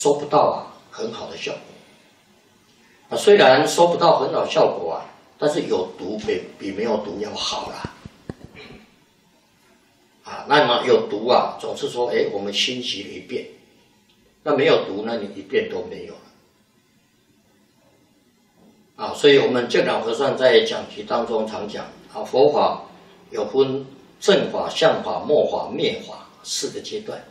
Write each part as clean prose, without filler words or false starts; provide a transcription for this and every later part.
收不到啊很好的效果。虽然收不到很好效果啊，但是有读比没有读要好啦。那么有读啊，总是说，我们欣习了一遍。那没有读，那你一遍都没有了。所以我们净老和尚在讲题当中常讲佛法有分正法、相法、末法、灭法4个阶段。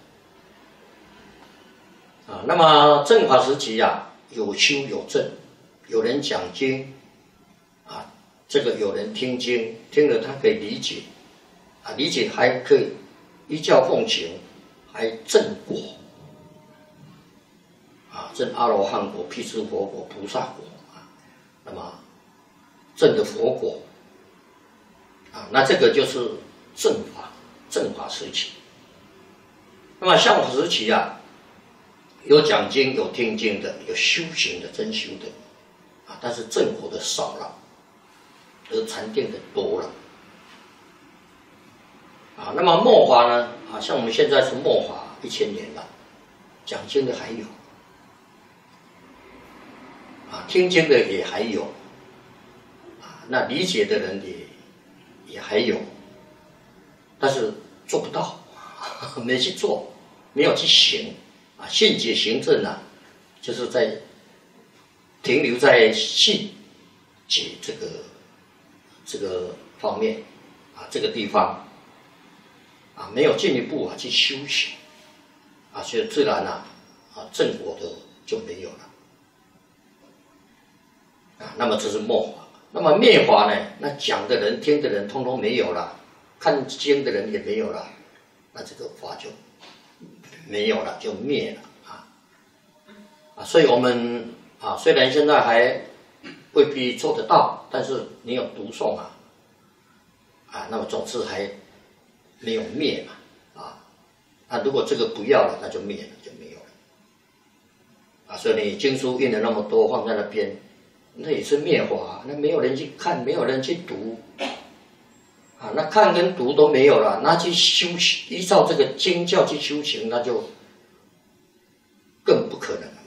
那么正法时期啊，有修有证，有人讲经这个有人听经，听了他可以理解理解还可以依教奉行，还正果证阿罗汉果、辟支佛果、菩萨果那么证的佛果那这个就是正法时期。那么相法时期啊，有讲经、有听经的，有修行的、真修的但是正果的少了，而禅定的多了那么末法呢像我们现在是末法1000年了，讲经的还有听经的也还有那理解的人也还有，但是做不到没去做，没有去行信解行证就是在停留在信解这个方面这个地方没有进一步去修行所以自然正果的就没有了那么这是末法。那么灭法呢？那讲的人、听的人通通没有了，看经的人也没有了，那这个法就没有了，就灭了所以我们虽然现在还未必做得到，但是你有读诵那么总是还没有灭嘛那如果这个不要了，那就灭了，就没有了所以你经书印了那么多放在那边，那也是灭法那没有人去看，没有人去读那看跟读都没有了，那去修行，依照这个经教去修行，那就更不可能了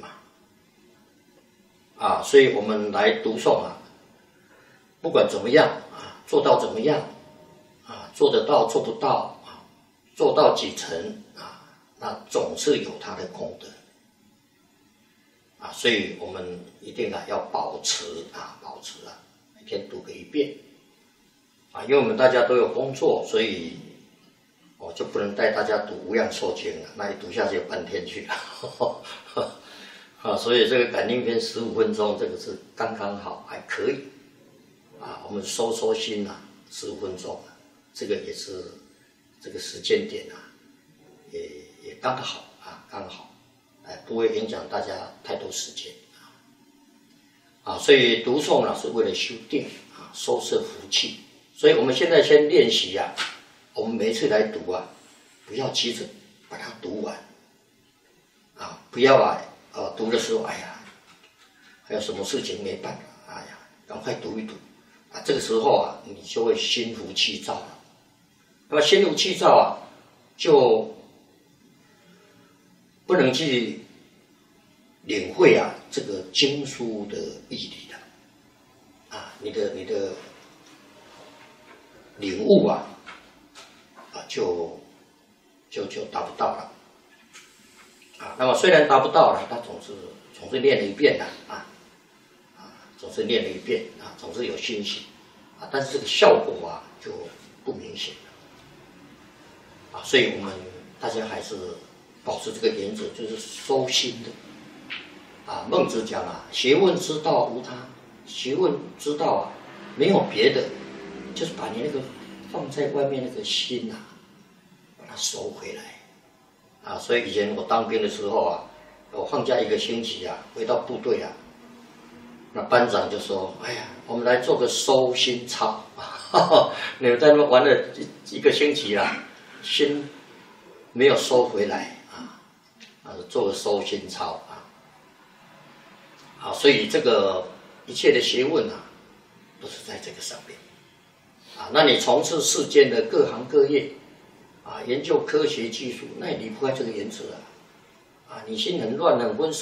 嘛所以我们来读诵不管怎么样做到怎么样做得到做不到做到几成那总是有它的功德所以我们一定要保持每天读个1遍因为我们大家都有工作，所以我就不能带大家读无量寿经了，那一读下去半天去了所以这个感应篇15分钟，这个是刚刚好，还可以我们收心15分钟这个也是这个时间点也刚好刚好不会影响大家太多时间所以读诵是为了修定收摄福气。所以我们现在先练习我们每一次来读不要急着把它读完不要读的时候还有什么事情没办法赶快读一读这个时候你就会心浮气躁了。那么心浮气躁就不能去领会这个经书的义理了你的领悟就达不到了那么虽然达不到了，他总是练了一遍总是练了一遍总是有欣喜但是这个效果就不明显了所以我们大家还是保持这个原则，就是收心的孟子讲学问之道无他，学问之道没有别的，就是把你那个放在外面那个心把它收回来所以以前我当兵的时候我放假1个星期回到部队那班长就说我们来做个收心操你们在那边玩了一个星期心没有收回来做个收心操所以这个一切的学问都是在这个上面那你从事世间的各行各业研究科学技术，那也离不开这个原则你心很乱很昏